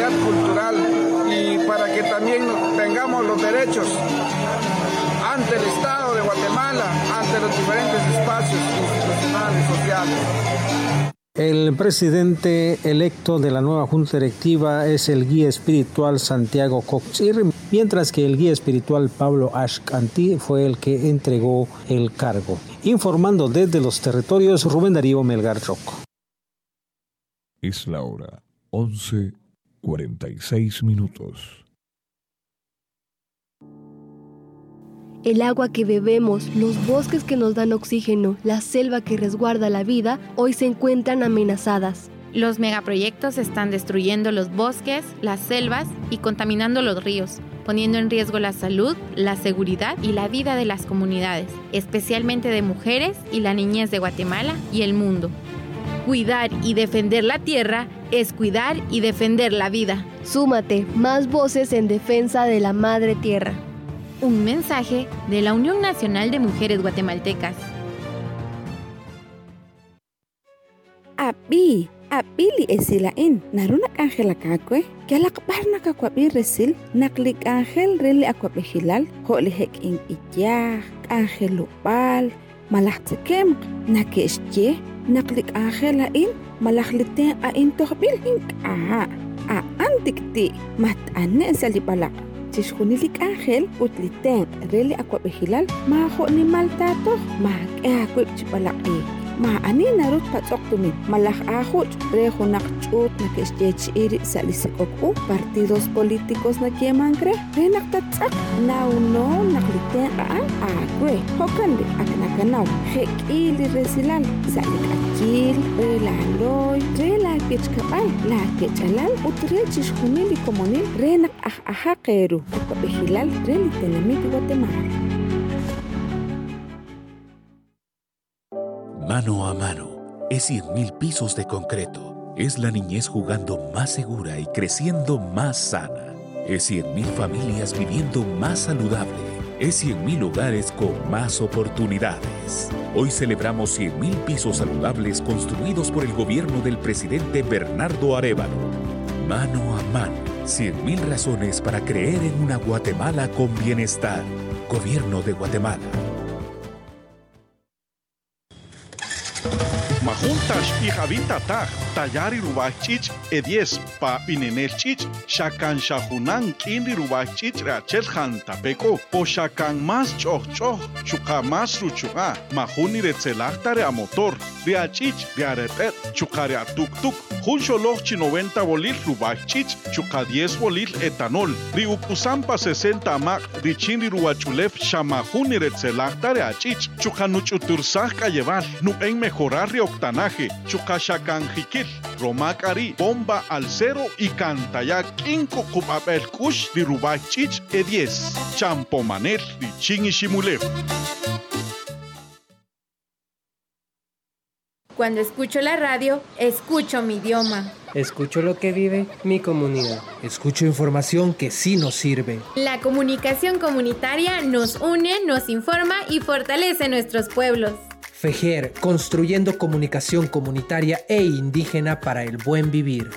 diversidad cultural y para que también tengamos los derechos ante el Estado de Guatemala, ante los diferentes espacios institucionales, sociales. El presidente electo de la nueva junta directiva es el guía espiritual Santiago Coxir, mientras que el guía espiritual Pablo Ashcanti fue el que entregó el cargo. Informando desde los territorios, Rubén Darío Melgar Choco. Es la hora 11:46. El agua que bebemos, los bosques que nos dan oxígeno, la selva que resguarda la vida, hoy se encuentran amenazadas. Los megaproyectos están destruyendo los bosques, las selvas y contaminando los ríos, poniendo en riesgo la salud, la seguridad y la vida de las comunidades, especialmente de mujeres y la niñez de Guatemala y el mundo. Cuidar y defender la tierra es cuidar y defender la vida. Súmate, más voces en defensa de la madre tierra. Un mensaje de la Unión Nacional de Mujeres Guatemaltecas. Apili esilain narunak Ángela kakwe kalakbarna kakwabi resil naklik Ángel rele akwabe hilal holi hek in iyah Ángel lupal malahtikem nakeshye naklik Ángela in malahliten a in tohbil hink antikti mat anne salipalak Tishkunilik Ángel utliten rele akwabe hilal ma ho ni maltato ma akwib chipalaki ma ani narut patsoktumin malak ahot rejo nakchut nakesjechiri salisikoku partidos políticos na kiemankre renaktatsak nauno nakliten akwe hokandi aknakanaw hekili resilal salikakil relaloy relakechkapal lakechalal utrechishkunili komonil renak ahaqeru kopehilal relitenamik Guatemala. Mano a mano, es 100,000 pisos de concreto. Es la niñez jugando más segura y creciendo más sana. Es 100,000 familias viviendo más saludable. Es 100,000 hogares con más oportunidades. Hoy celebramos 100,000 pisos saludables construidos por el gobierno del presidente Bernardo Arévalo. Mano a mano, 100,000 razones para creer en una Guatemala con bienestar. Gobierno de Guatemala. Majuntash y Javita Taj, Tayari Rubachich, E10, Pa Pinenelchich, Shakan Shahunan, Kindi Rubachich, Rachel Tapeco, O Shakan Mas Choch, Chuka Mas Ruchuga, Majuni Retzelachtare a motor, Riachich, Riarepet, Chukaria Tuk Tuk, Juncho Lochi 90 bolil Rubachich, Chuka 10 bolil etanol, Riupusampa 60 Mac, Richindi Ruachulef, Shamajuni Retzelachtare a Chich, Chukanuchutursach Cayeval, Nu en mejorar Octanaje, Chukashakanjikil, Romakari, Bomba al Cero y Cantaya, Kinko Kupapel Kush, di Rubachich, E10, Champomanel, di Chingishimulev. Cuando escucho la radio, escucho mi idioma. Escucho lo que vive mi comunidad. Escucho información que sí nos sirve. La comunicación comunitaria nos une, nos informa y fortalece nuestros pueblos. FEJER, construyendo comunicación comunitaria e indígena para el buen vivir.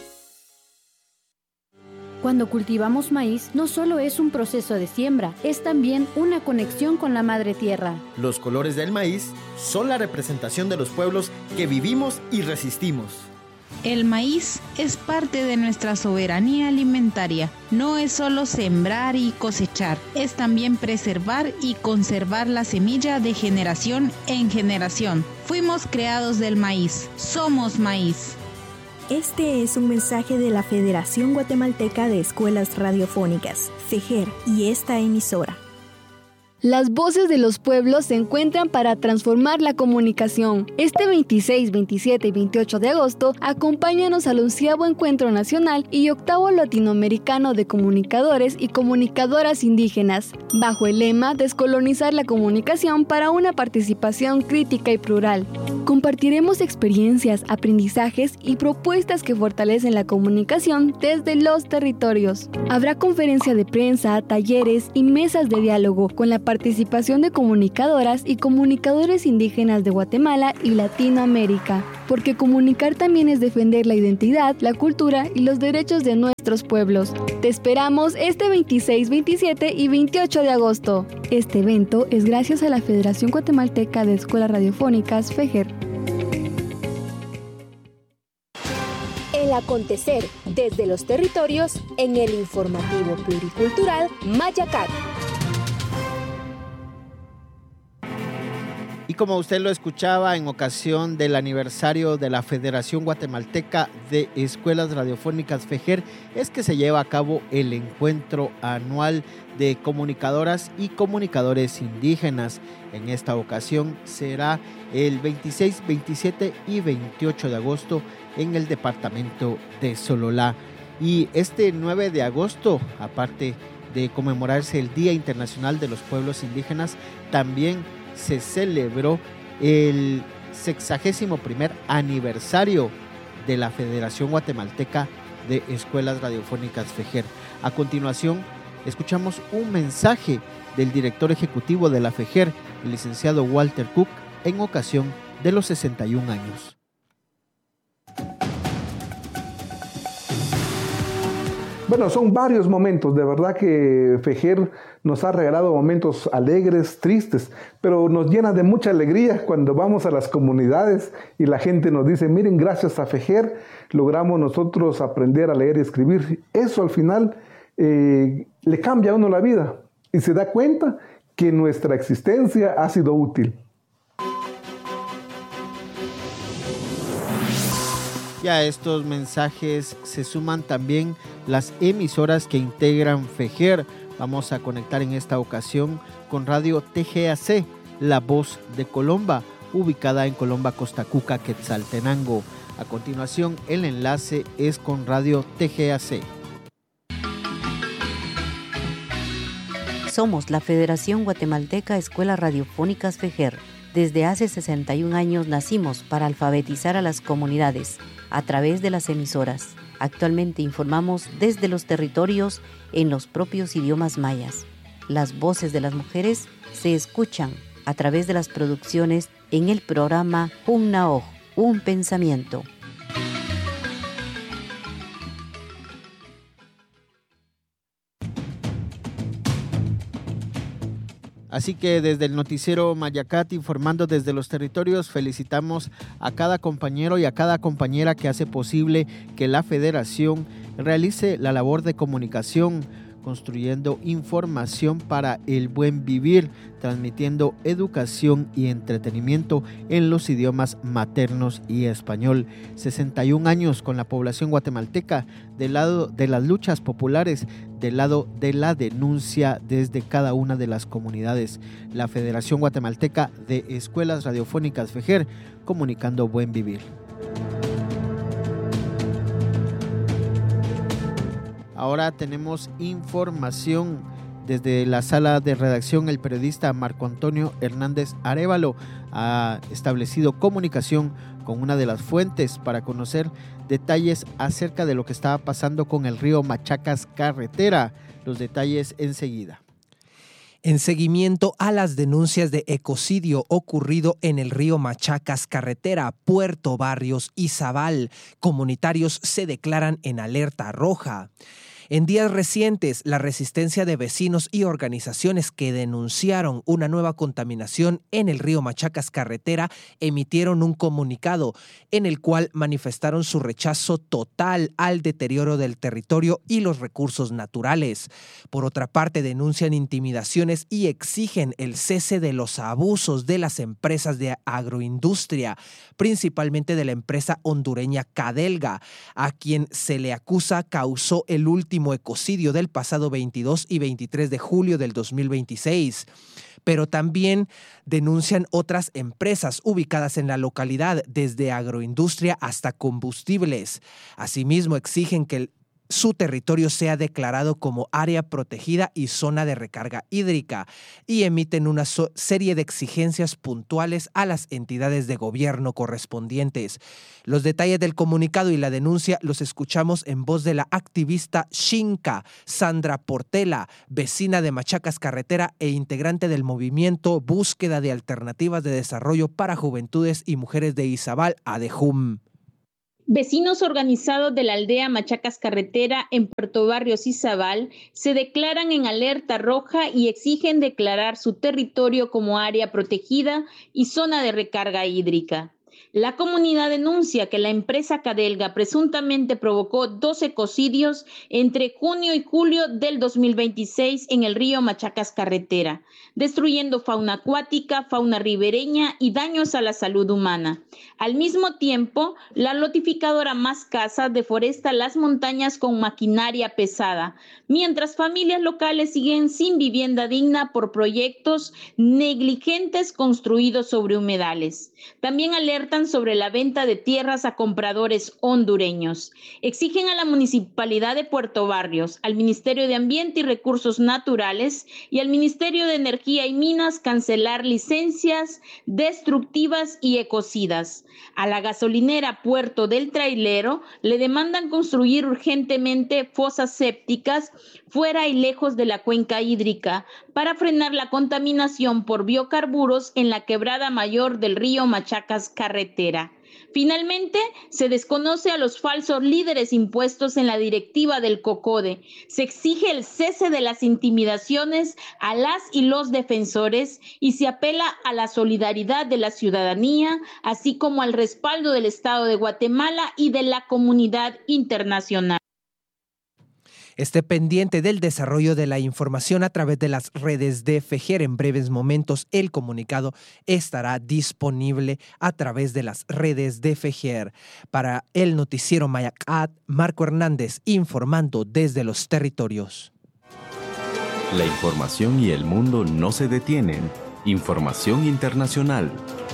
Cuando cultivamos maíz, no solo es un proceso de siembra, es también una conexión con la madre tierra. Los colores del maíz son la representación de los pueblos que vivimos y resistimos. El maíz es parte de nuestra soberanía alimentaria. No es solo sembrar y cosechar, es también preservar y conservar la semilla de generación en generación. Fuimos creados del maíz, somos maíz. Este es un mensaje de la Federación Guatemalteca de Escuelas Radiofónicas, FEJER, y esta emisora. Las voces de los pueblos se encuentran para transformar la comunicación. Este 26, 27 y 28 de agosto, acompáñanos al 11º Encuentro Nacional y 8º Latinoamericano de Comunicadores y Comunicadoras Indígenas, bajo el lema Descolonizar la comunicación para una participación crítica y plural. Compartiremos experiencias, aprendizajes y propuestas que fortalecen la comunicación desde los territorios. Habrá conferencia de prensa, talleres y mesas de diálogo con la participación participación de comunicadoras y comunicadores indígenas de Guatemala y Latinoamérica, porque comunicar también es defender la identidad, la cultura y los derechos de nuestros pueblos. Te esperamos este 26, 27 y 28 de agosto. Este evento es gracias a la Federación Guatemalteca de Escuelas Radiofónicas, FEJER. El acontecer desde los territorios en el informativo pluricultural Mayacat. Y como usted lo escuchaba, en ocasión del aniversario de la Federación Guatemalteca de Escuelas Radiofónicas FEJER, es que se lleva a cabo el encuentro anual de comunicadoras y comunicadores indígenas. En esta ocasión será el 26, 27 y 28 de agosto en el departamento de Sololá. Y este 9 de agosto, aparte de conmemorarse el Día Internacional de los Pueblos Indígenas, también se celebró el 61º aniversario de la Federación Guatemalteca de Escuelas Radiofónicas FEJER. A continuación, escuchamos un mensaje del director ejecutivo de la FEJER, el licenciado Walter Cook, en ocasión de los 61 años. Bueno, son varios momentos, de verdad que FEJER nos ha regalado momentos alegres, tristes, pero nos llena de mucha alegría cuando vamos a las comunidades y la gente nos dice, miren, gracias a FEJER logramos nosotros aprender a leer y escribir. Eso al final le cambia a uno la vida y se da cuenta que nuestra existencia ha sido útil. Y a estos mensajes se suman también las emisoras que integran FEJER. Vamos a conectar en esta ocasión con Radio TGAC, La Voz de Colomba, ubicada en Colomba, Costa Cuca, Quetzaltenango. A continuación, el enlace es con Radio TGAC. Somos la Federación Guatemalteca Escuelas Radiofónicas FEJER. Desde hace 61 años nacimos para alfabetizar a las comunidades a través de las emisoras. Actualmente informamos desde los territorios en los propios idiomas mayas. Las voces de las mujeres se escuchan a través de las producciones en el programa Humnaoj, un pensamiento. Así que desde el noticiero Mayacat, informando desde los territorios, felicitamos a cada compañero y a cada compañera que hace posible que la Federación realice la labor de comunicación, construyendo información para el buen vivir, transmitiendo educación y entretenimiento en los idiomas maternos y español. 61 años con la población guatemalteca, del lado de las luchas populares, del lado de la denuncia desde cada una de las comunidades. La Federación Guatemalteca de Escuelas Radiofónicas FEJER, comunicando buen vivir. Ahora tenemos información desde la sala de redacción. El periodista Marco Antonio Hernández Arévalo ha establecido comunicación con una de las fuentes para conocer detalles acerca de lo que estaba pasando con el río Machacas Carretera. Los detalles enseguida. En seguimiento a las denuncias de ecocidio ocurrido en el río Machacas Carretera, Puerto Barrios y Zabal, comunitarios se declaran en alerta roja. En días recientes, la resistencia de vecinos y organizaciones que denunciaron una nueva contaminación en el río Machacas Carretera emitieron un comunicado en el cual manifestaron su rechazo total al deterioro del territorio y los recursos naturales. Por otra parte, denuncian intimidaciones y exigen el cese de los abusos de las empresas de agroindustria, principalmente de la empresa hondureña Cadelga, a quien se le acusa causó el último ecocidio del pasado 22 y 23 de julio del 2026. Pero también denuncian otras empresas ubicadas en la localidad, desde agroindustria hasta combustibles. Asimismo, exigen que el su territorio sea declarado como área protegida y zona de recarga hídrica y emiten una serie de exigencias puntuales a las entidades de gobierno correspondientes. Los detalles del comunicado y la denuncia los escuchamos en voz de la activista Xinca, Sandra Portela, vecina de Machacas Carretera e integrante del movimiento Búsqueda de Alternativas de Desarrollo para Juventudes y Mujeres de Izabal, ADEJUM. Vecinos organizados de la aldea Machacas Carretera en Puerto Barrios, Izabal, se declaran en alerta roja y exigen declarar su territorio como área protegida y zona de recarga hídrica. La comunidad denuncia que la empresa Cadelga presuntamente provocó 2 ecocidios entre junio y julio del 2026 en el río Machacas Carretera, destruyendo fauna acuática, fauna ribereña y daños a la salud humana. Al mismo tiempo, la lotificadora Mascasa deforesta las montañas con maquinaria pesada, mientras familias locales siguen sin vivienda digna por proyectos negligentes construidos sobre humedales. También alertan sobre la venta de tierras a compradores hondureños. Exigen a la Municipalidad de Puerto Barrios, al Ministerio de Ambiente y Recursos Naturales y al Ministerio de Energía y Minas cancelar licencias destructivas y ecocidas. A la gasolinera Puerto del Trailero le demandan construir urgentemente fosas sépticas fuera y lejos de la cuenca hídrica para frenar la contaminación por biocarburos en la quebrada mayor del río Machacas Carretera. Finalmente, se desconoce a los falsos líderes impuestos en la directiva del COCODE. Se exige el cese de las intimidaciones a las y los defensores y se apela a la solidaridad de la ciudadanía, así como al respaldo del Estado de Guatemala y de la comunidad internacional. Esté pendiente del desarrollo de la información a través de las redes de FEJER. En breves momentos, el comunicado estará disponible a través de las redes de FEJER. Para el noticiero Mayacat, Marco Hernández, informando desde los territorios. La información y el mundo no se detienen. Información internacional.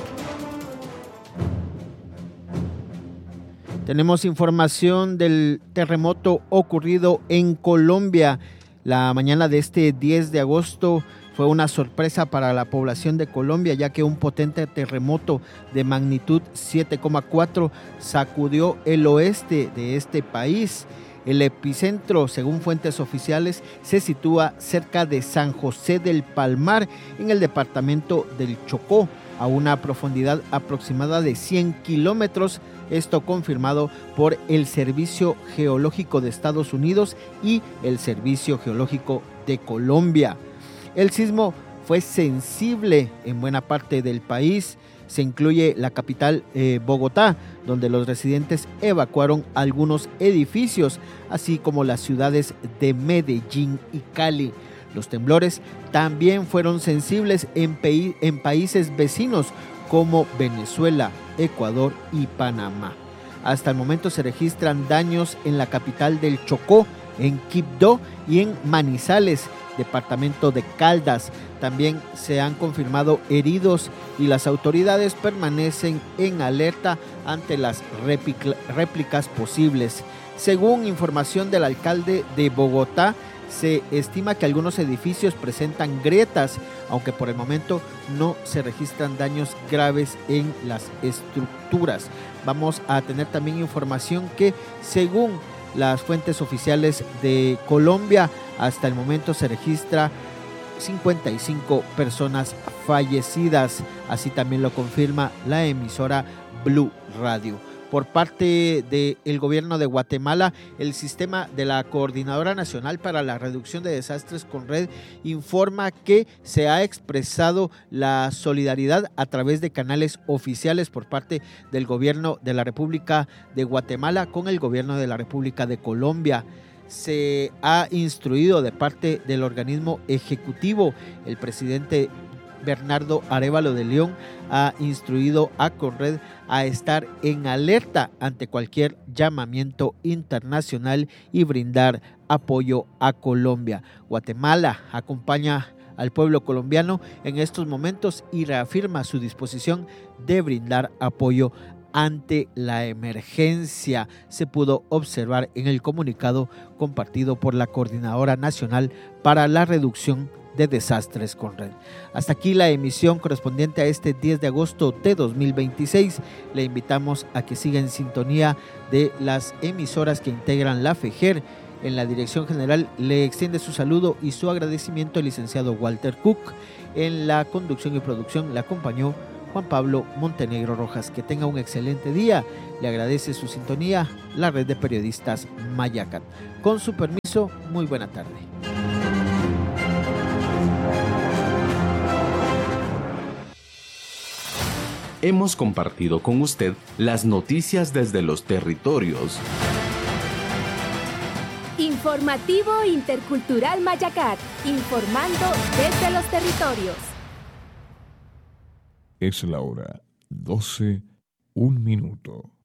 Tenemos información del terremoto ocurrido en Colombia. La mañana de este 10 de agosto fue una sorpresa para la población de Colombia, ya que un potente terremoto de magnitud 7,4 sacudió el oeste de este país. El epicentro, según fuentes oficiales, se sitúa cerca de San José del Palmar, en el departamento del Chocó, a una profundidad aproximada de 100 kilómetros. Esto confirmado por el Servicio Geológico de Estados Unidos y el Servicio Geológico de Colombia. El sismo fue sensible en buena parte del país. Se incluye la capital Bogotá, donde los residentes evacuaron algunos edificios, así como las ciudades de Medellín y Cali. Los temblores también fueron sensibles en países vecinos como Venezuela, Ecuador y Panamá. Hasta el momento se registran daños en la capital del Chocó, en Quibdó y en Manizales, departamento de Caldas. También se han confirmado heridos y las autoridades permanecen en alerta ante las réplicas posibles. Según información del alcalde de Bogotá, se estima que algunos edificios presentan grietas, aunque por el momento no se registran daños graves en las estructuras. Vamos a tener también información que, según las fuentes oficiales de Colombia, hasta el momento se registra 55 personas fallecidas. Así también lo confirma la emisora Blue Radio. Por parte del gobierno de Guatemala, el sistema de la Coordinadora Nacional para la Reducción de Desastres CONRED informa que se ha expresado la solidaridad a través de canales oficiales por parte del gobierno de la República de Guatemala con el gobierno de la República de Colombia. Se ha instruido de parte del organismo ejecutivo. El presidente Bernardo Arévalo de León ha instruido a CONRED a estar en alerta ante cualquier llamamiento internacional y brindar apoyo a Colombia. Guatemala acompaña al pueblo colombiano en estos momentos y reafirma su disposición de brindar apoyo ante la emergencia, se pudo observar en el comunicado compartido por la Coordinadora Nacional para la Reducción de Desastres CONRED. Hasta aquí la emisión correspondiente a este 10 de agosto de 2026. Le invitamos a que siga en sintonía de las emisoras que integran la FEGER. En la dirección general le extiende su saludo y su agradecimiento el licenciado Walter Cook. En la conducción y producción le acompañó Juan Pablo Montenegro Rojas. Que tenga un excelente día. Le agradece su sintonía la red de periodistas Mayacat. Con su permiso, muy buena tarde. Hemos compartido con usted las noticias desde los territorios. Informativo Intercultural Mayacat, informando desde los territorios. Es la hora 12:01.